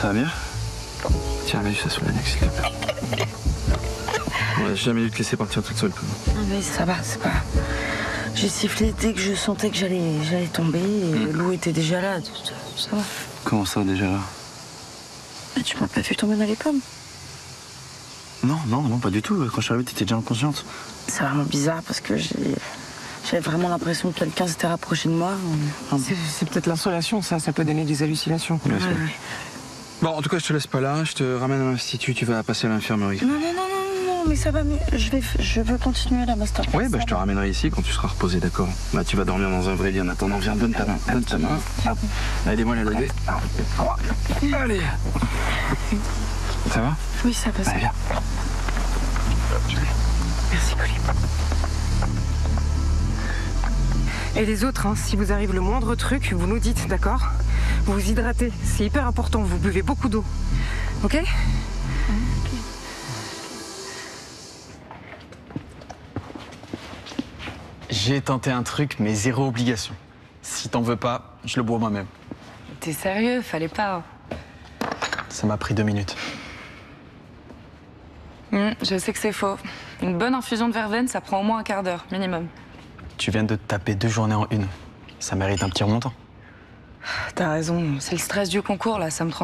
Ça va mieux? Tiens, mets ça sous l'annexe, s'il te plaît. Ouais, j'ai jamais dû te laisser partir toute seule. Non mais ça va, c'est pas... J'ai sifflé dès que je sentais que j'allais tomber et Lou était déjà là, ça va. Comment ça, déjà là? Mais tu m'as pas vu tomber dans les pommes? Non, pas du tout. Quand je suis arrivé, t'étais déjà inconsciente. C'est vraiment bizarre parce que j'avais vraiment l'impression que quelqu'un s'était rapproché de moi. C'est peut-être l'insolation, ça peut donner des hallucinations. Bien sûr. Ouais. Bon, en tout cas, je te laisse pas là. Je te ramène à l'institut. Tu vas passer à l'infirmerie. Non, mais ça va mieux. Je veux continuer la masterclass. Ouais, bah je te ramènerai ici quand tu seras reposé, d'accord? Bah tu vas dormir dans un vrai lit en attendant. Viens, donne ta main. Donne ta main. Hop. Aidez-moi à la lever. Allez. Ça va? Oui, ça va. Allez, viens. Merci, Colline. Et les autres, hein, si vous arrive le moindre truc, vous nous dites, d'accord? Vous vous hydratez, c'est hyper important, vous buvez beaucoup d'eau. Ok? J'ai tenté un truc, mais zéro obligation. Si t'en veux pas, je le bois moi-même. T'es sérieux? Fallait pas. Ça m'a pris 2 minutes. Je sais que c'est faux. Une bonne infusion de verveine, ça prend au moins un quart d'heure, minimum. Tu viens de te taper 2 journées en une. Ça mérite un petit remontant. T'as raison, c'est le stress du concours, là, ça me